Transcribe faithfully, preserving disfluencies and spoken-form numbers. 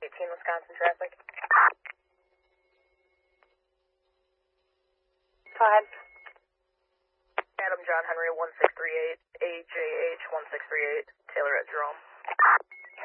eighteen Wisconsin traffic. Go ahead. Adam John Henry one six three eight, A J H one six three eight, Taylor at Jerome.